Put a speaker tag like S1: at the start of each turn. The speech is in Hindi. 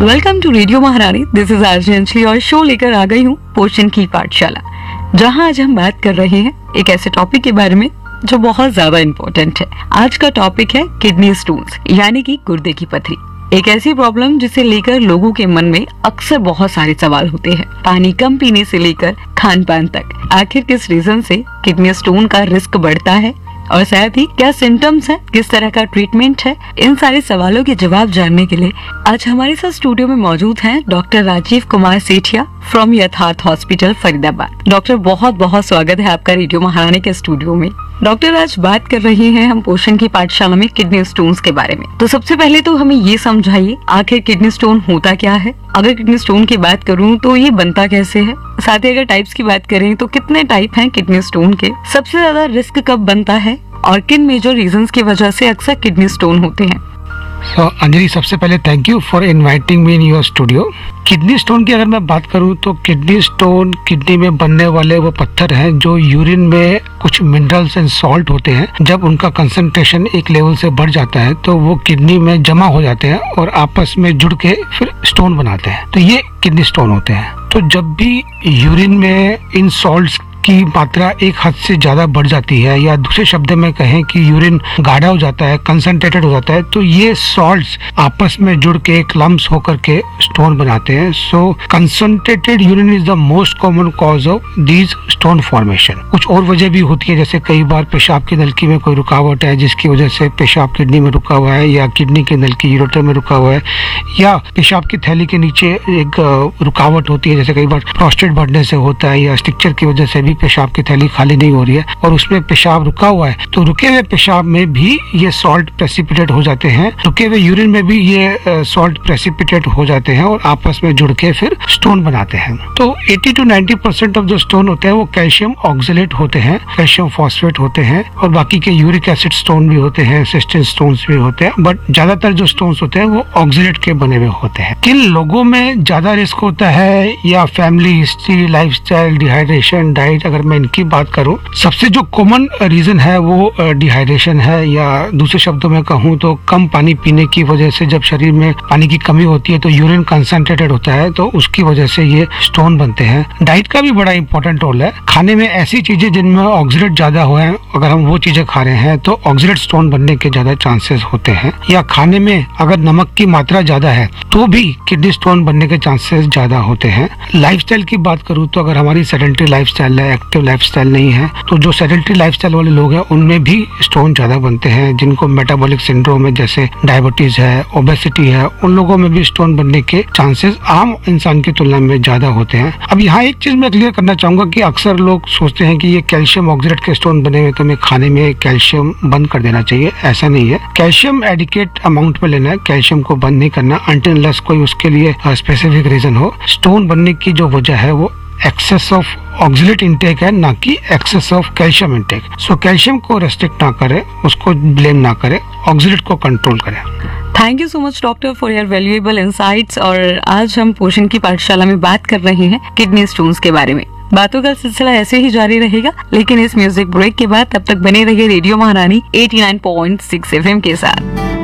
S1: वेलकम टू रेडियो महारानी। दिस इज आरजे अंजलि और शो लेकर आ गई हूँ पोषण की पाठशाला, जहाँ आज हम बात कर रहे हैं एक ऐसे टॉपिक के बारे में जो बहुत ज्यादा इम्पोर्टेंट है। आज का टॉपिक है किडनी स्टोन्स यानी कि गुर्दे की पथरी। एक ऐसी प्रॉब्लम जिसे लेकर लोगों के मन में अक्सर बहुत सारे सवाल होते हैं, पानी कम पीने से लेकर खान पान तक। आखिर किस रीजन से किडनी स्टोन का रिस्क बढ़ता है और साथ ही क्या सिम्टम्स हैं, किस तरह का ट्रीटमेंट है, इन सारे सवालों के जवाब जानने के लिए आज हमारे साथ स्टूडियो में मौजूद हैं डॉक्टर राजीव कुमार सेठिया फ्रॉम यथार्थ हॉस्पिटल फरीदाबाद। डॉक्टर बहुत बहुत स्वागत है आपका रेडियो महारानी के स्टूडियो में। डॉक्टर आज बात कर रहे हैं हम पोषण की पाठशाला में किडनी स्टोन्स के बारे में। तो सबसे पहले तो हमें ये समझाइए आखिर किडनी स्टोन होता क्या है। अगर किडनी स्टोन की बात करूं तो ये बनता कैसे है, साथ ही अगर टाइप्स की बात करें तो कितने टाइप हैं किडनी स्टोन के, सबसे ज्यादा रिस्क कब बनता है और किन मेजर रीजंस की वजह से अक्सर किडनी स्टोन होते हैं।
S2: अंजलि, सबसे पहले thank you for inviting me in your studio. Kidney stone की अगर मैं बात करूं तो किडनी स्टोन किडनी में बनने वाले वो पत्थर हैं जो यूरिन में कुछ मिनरल्स एंड सॉल्ट होते हैं। जब उनका कंसंट्रेशन एक लेवल से बढ़ जाता है तो वो किडनी में जमा हो जाते हैं और आपस में जुड़ के फिर स्टोन बनाते हैं, तो ये किडनी स्टोन होते हैं। तो जब भी यूरिन में इन सॉल्ट्स की मात्रा एक हद से ज्यादा बढ़ जाती है, या दूसरे शब्द में कहें कि यूरिन गाढ़ा हो जाता है, कंसंट्रेटेड हो जाता है, तो ये सॉल्ट्स आपस में जुड़ के एक लम्प्स होकर के स्टोन बनाते हैं। सो concentrated urine is the most common cause of these stone formation. कुछ और वजह भी होती है, जैसे कई बार पेशाब की नलकी में कोई रुकावट है जिसकी वजह से पेशाब किडनी में रुका हुआ है, या किडनी की नलकी यूरेटर में रुका हुआ है, या पेशाब की थैली के नीचे एक रुकावट होती है, जैसे कई बार प्रोस्टेट बढ़ने से होता है, या स्ट्रक्चर की वजह से पेशाब की थैली खाली नहीं हो रही है और उसमें पेशाब रुका हुआ है, तो रुके हुए पेशाब में भी ये सॉल्ट प्रेसिपिटेट हो जाते हैं, रुके हुए यूरिन में भी ये सॉल्ट प्रेसिपिटेट हो जाते हैं और आपस में जुड़ के फिर स्टोन बनाते हैं। तो 80 to 90% ऑफ जो स्टोन होते हैं वो कैल्शियम ऑक्सलेट होते हैं, कैल्शियम फॉस्फेट होते हैं, और बाकी के यूरिक एसिड स्टोन भी होते हैं, सिस्टीन स्टोन्स भी होते हैं, बट ज्यादातर जो स्टोन्स होते हैं वो ऑक्सलेट के बने हुए होते हैं। किन लोगों में ज्यादा रिस्क होता है, या family history, lifestyle, dehydration, diet, अगर मैं इनकी बात करूं, सबसे जो कॉमन रीजन है वो डिहाइड्रेशन है, या दूसरे शब्दों में कहूं तो कम पानी पीने की वजह से जब शरीर में पानी की कमी होती है तो यूरिन कंसंट्रेटेड होता है, तो उसकी वजह से ये स्टोन बनते हैं। डाइट का भी बड़ा इंपॉर्टेंट रोल है। खाने में ऐसी चीजें जिनमें ऑक्सलेट ज्यादा हुए हैं, अगर हम वो चीजें खा रहे हैं तो ऑक्सलेट स्टोन बनने के ज्यादा चांसेस होते हैं, या खाने में अगर नमक की मात्रा ज्यादा है तो भी किडनी स्टोन बनने के चांसेस ज्यादा होते हैं। लाइफस्टाइल की बात करूं तो अगर हमारी सेडेंटरी लाइफस्टाइल है, एक्टिव लाइफस्टाइल नहीं है, तो जो सेडेंटरी लाइफस्टाइल वाले लोग हैं उनमें भी स्टोन ज्यादा बनते हैं। जिनको मेटाबॉलिक सिंड्रोम है, जैसे डायबिटीज है, ओबेसिटी है, उन लोगों में भी स्टोन बनने के चांसेस आम इंसान की तुलना में ज्यादा होते हैं। अब यहाँ एक चीज मैं क्लियर करना चाहूंगा कि अक्सर लोग सोचते हैं कि ये कैल्शियम ऑक्सलेट के स्टोन बने हुए तो हमें खाने में कैल्शियम बंद कर देना चाहिए। ऐसा नहीं है, कैल्शियम एडिकेट अमाउंट में लेना है, कैल्शियम को बंद नहीं करना अनटिल अनलेस कोई उसके लिए स्पेसिफिक रीजन हो। स्टोन बनने की जो वजह है वो एक्सेस ऑफ ऑक्सलेट इंटेक है, ना कि access of calcium intake. So calcium को रेस्ट्रिक्ट ना करें, उसको ब्लेम ना करें, ऑक्सलेट को कंट्रोल करें।
S1: Thank you so much doctor for your valuable insights. और आज हम पोषण की पाठशाला में बात कर रहे हैं किडनी स्टोन्स के बारे में। बातों का सिलसिला ऐसे ही जारी रहेगा, लेकिन इस म्यूजिक ब्रेक के बाद तब तक बने रहिए रेडियो महारानी 89.6 FM के साथ।